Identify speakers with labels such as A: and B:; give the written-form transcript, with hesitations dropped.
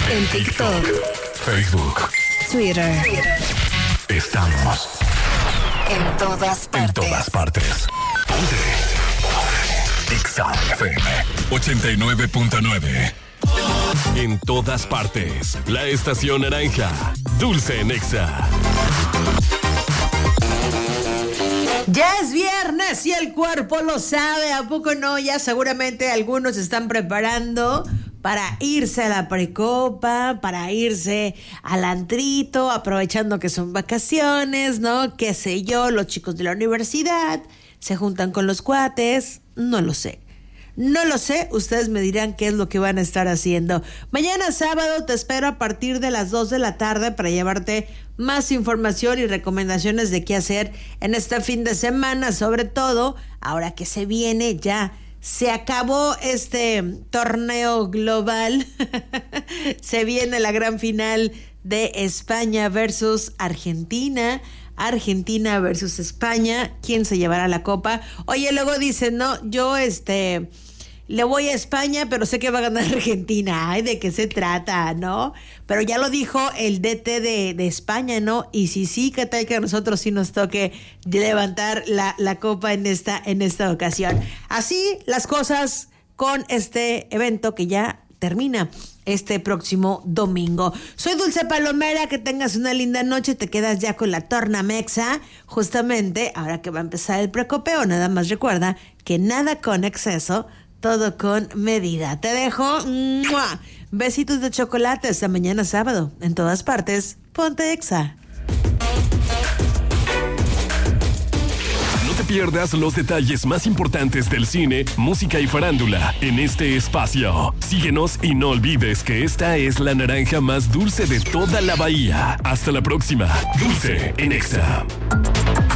A: En TikTok,
B: Facebook,
A: Twitter.
B: Estamos
A: En todas partes.
B: en todas partes. Ponte Exa FM 89.9. En todas partes. La estación naranja. Dulce en Exa.
C: Ya es viernes y el cuerpo lo sabe, ¿a poco no? Ya seguramente algunos se están preparando para irse a la precopa, para irse al antrito, aprovechando que son vacaciones, ¿no? Qué sé yo, los chicos de la universidad se juntan con los cuates, no lo sé. No lo sé, ustedes me dirán qué es lo que van a estar haciendo. Mañana sábado te espero a partir de las 2 de la tarde para llevarte más información y recomendaciones de qué hacer en este fin de semana, sobre todo ahora que se viene ya. Se acabó este torneo global, se viene la gran final de España versus Argentina. Argentina versus España, ¿quién se llevará la copa? Oye, luego dicen, no, yo le voy a España, pero sé que va a ganar Argentina. Ay, ¿de qué se trata, no? Pero ya lo dijo el DT de España, ¿no? Y sí, ¿qué tal que a nosotros sí nos toque levantar la copa en esta ocasión? Así las cosas con este evento que ya termina este próximo domingo. Soy Dulce Palomera, que tengas una linda noche, te quedas ya con la tornamexa, justamente ahora que va a empezar el precopeo. Nada más recuerda que nada con exceso, todo con medida. Te dejo ¡mua! Besitos de chocolate hasta mañana sábado. En todas partes, ponte Exa.
B: No te pierdas los detalles más importantes del cine, música y farándula en este espacio. Síguenos y no olvides que esta es la naranja más dulce de toda la bahía. Hasta la próxima. Dulce en Exa.